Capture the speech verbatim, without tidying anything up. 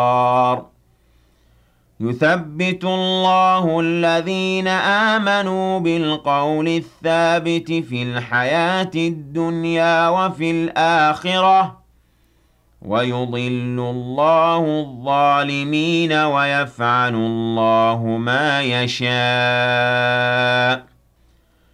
يثبت الله الذين آمنوا بالقول الثابت في الحياة الدنيا وفي الآخرة ويضل الله الظالمين ويفعل الله ما يشاء